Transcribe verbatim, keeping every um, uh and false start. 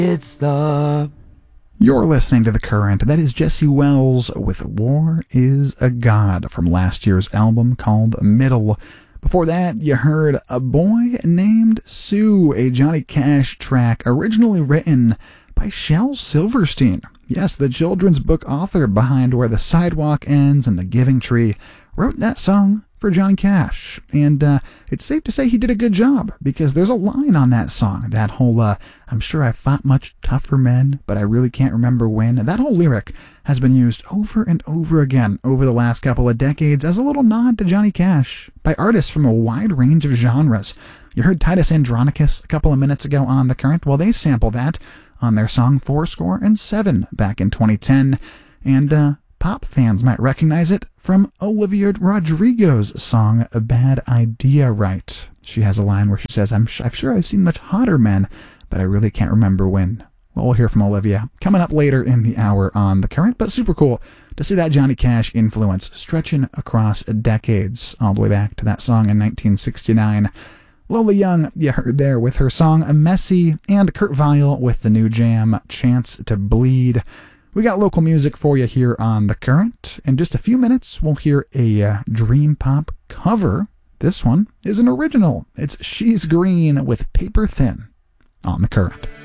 It's the... You're listening to The Current. That is Jesse Wells with War is a God from last year's album called Middle. Before that, you heard A Boy Named Sue, a Johnny Cash track originally written by Shel Silverstein. Yes, the children's book author behind Where the Sidewalk Ends and The Giving Tree wrote that song for Johnny Cash. And uh, it's safe to say he did a good job, because there's a line on that song, that whole, uh, I'm sure I fought much tougher men, but I really can't remember when. That whole lyric has been used over and over again over the last couple of decades as a little nod to Johnny Cash by artists from a wide range of genres. You heard Titus Andronicus a couple of minutes ago on The Current. Well, they sample that on their song Fourscore and Seven back in twenty ten. And, uh, pop fans might recognize it from Olivia Rodrigo's song A Bad Idea Right. She has a line where she says, I'm, sh- I'm sure I've seen much hotter men, but I really can't remember when. Well, we'll hear from Olivia coming up later in the hour on The Current, but super cool to see that Johnny Cash influence stretching across decades, all the way back to that song in nineteen sixty-nine. Lola Young, you heard there with her song Messy, and Kurt Vile with the new jam Chance to Bleed. We got local music for you here on The Current. In just a few minutes, we'll hear a uh, Dream Pop cover. This one is an original. It's She's Green with Paper Thin on The Current.